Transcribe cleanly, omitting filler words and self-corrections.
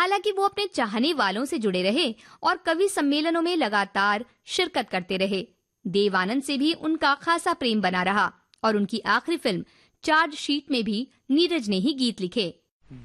हालांकि वो अपने चाहने वालों से जुड़े रहे और कवि सम्मेलनों में लगातार शिरकत करते रहे। देव आनंद से भी उनका खासा प्रेम बना रहा और उनकी आखिरी फिल्म चार्जशीट में भी नीरज ने ही गीत लिखे।